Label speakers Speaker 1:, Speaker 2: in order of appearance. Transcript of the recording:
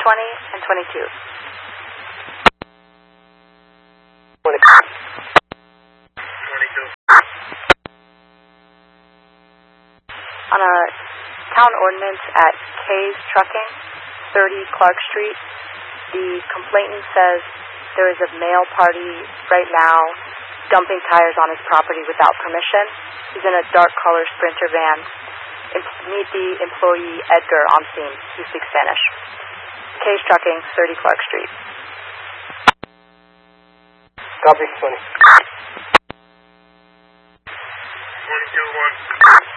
Speaker 1: 20 and 22.
Speaker 2: 22.
Speaker 1: On a town ordinance at Kay's Trucking, 30 Clark Street, the complainant says there is a male party right now dumping tires on his property without permission. He's in a dark-colored Sprinter van. Meet the employee Edgar on scene. He speaks Spanish. Kay's Trucking, 30 Clark Street.
Speaker 2: Copy, 20.
Speaker 3: 22-1.